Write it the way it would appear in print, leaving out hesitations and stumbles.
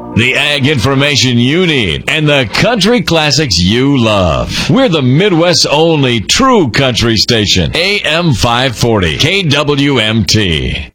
The ag information you need and the country classics you love. We're the Midwest's only true country station. AM 540, KWMT.